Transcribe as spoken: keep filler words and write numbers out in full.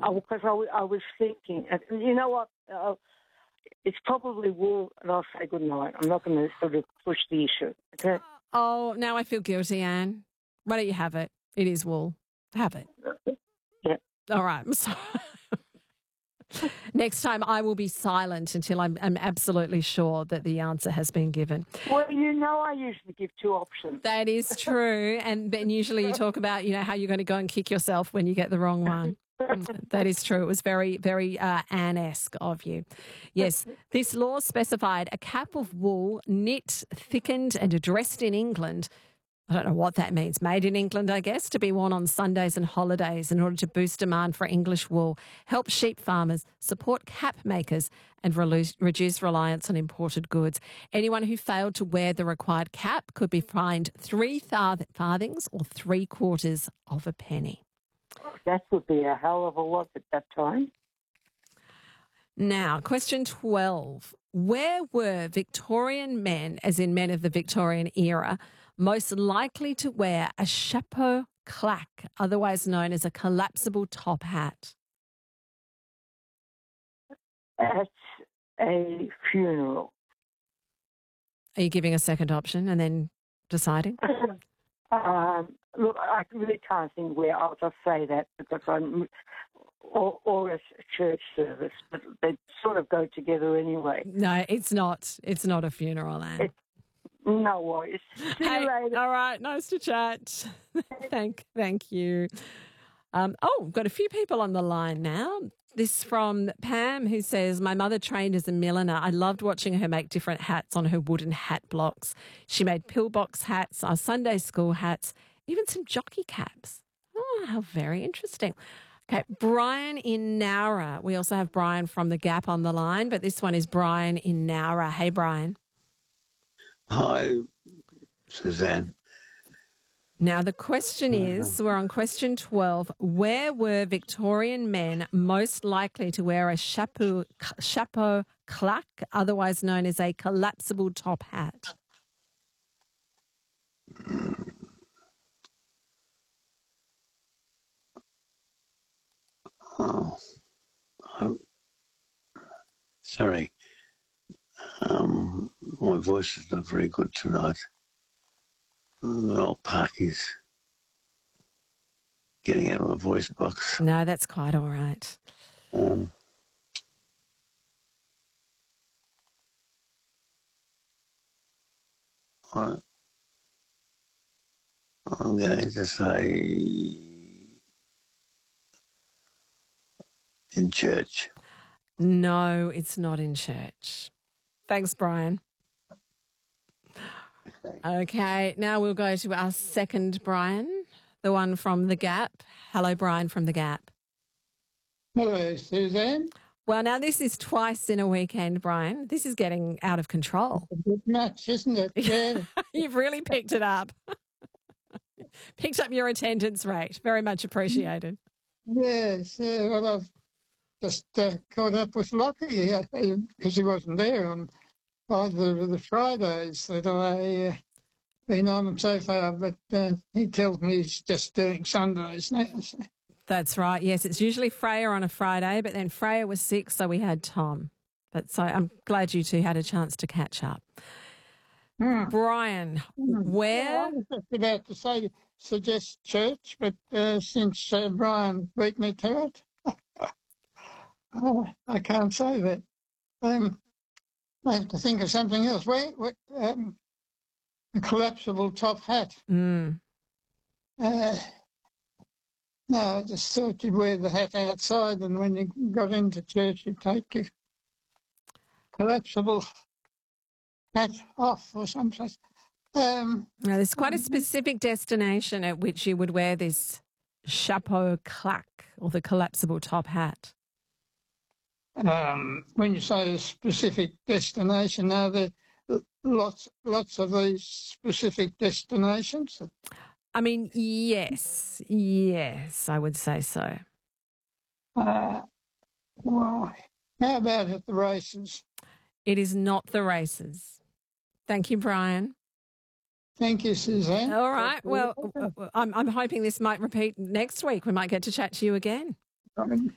Because I, I, I was thinking, and you know what? Uh, it's probably wool, and I'll say good night. I'm not going to sort of push the issue. Okay? Oh, now I feel guilty, Anne. Why don't you have it? It is wool. Have it. Yeah. All right. I'm sorry. Next time I will be silent until I'm, I'm absolutely sure that the answer has been given. Well, you know I usually give two options. That is true. And, and usually you talk about, you know, how you're going to go and kick yourself when you get the wrong one. That is true. It was very, very uh, Anne-esque of you. Yes, this law specified a cap of wool knit, thickened and dressed in England. I don't know what that means. Made in England, I guess, to be worn on Sundays and holidays in order to boost demand for English wool, help sheep farmers, support cap makers and reduce, reduce reliance on imported goods. Anyone who failed to wear the required cap could be fined three farthings or three quarters of a penny. That would be a hell of a lot at that time. Now, question twelve. Where were Victorian men, as in men of the Victorian era, most likely to wear a chapeau claque, otherwise known as a collapsible top hat? At a funeral. Are you giving a second option and then deciding? um, look, I really can't think where. I'll just say that because I'm, or, or a church service, but they sort of go together anyway. No, it's not. It's not a funeral, Anne. It's, no worries. See Hey, you later. all right, nice to chat. thank, thank you. Um, oh, we've got a few people on the line now. This from Pam, who says, my mother trained as a milliner. I loved watching her make different hats on her wooden hat blocks. She made pillbox hats, our Sunday school hats, even some jockey caps. Oh, how very interesting. Okay, Brian in Nowra. We also have Brian from The Gap on the line, but this one is Brian in Nowra. Hey, Brian. Hi, Suzanne. Now, the question is, we're on question twelve. Where were Victorian men most likely to wear a chapeau, chapeau claque, otherwise known as a collapsible top hat? Oh, I'm sorry. Um, my voice is not very good tonight. Well, Parky's getting out of my voice box. No, that's quite all right. Um, I, I'm going to say in church. No, it's not in church. Thanks, Brian. Okay, now we'll go to our second Brian, the one from The Gap. Hello, Brian from The Gap. Hello, Suzanne. Well, now this is twice in a weekend, Brian. This is getting out of control. A good match, isn't it? Yeah. You've really picked it up. Picked up your attendance rate. Very much appreciated. Yes, yeah, well, I've just uh, caught up with Lockie because he wasn't there on either of the Fridays that I uh, been on so far, but uh, he tells me he's just doing Sundays now. So. That's right. Yes, it's usually Freya on a Friday, but then Freya was sick, so we had Tom. But so I'm glad you two had a chance to catch up. Mm. Brian, Mm. where? Yeah, I was just about to say suggest church, but uh, since uh, Brian beat me to it, oh, I can't say that. Um, I have to think of something else. Where, what, um, a collapsible top hat. Mm. Uh, no, I just thought you'd wear the hat outside, and when you got into church, you'd take your collapsible hat off or something. Um, Now, there's quite a specific destination at which you would wear this chapeau claque or the collapsible top hat. um, when you say a specific destination, are there lots, lots of these specific destinations? I mean, yes, yes, I would say so. Uh, well, how about at the races? It is not the races. Thank you, Brian. Thank you, Suzanne. All right. Well, I'm, I'm hoping this might repeat next week. We might get to chat to you again. Um,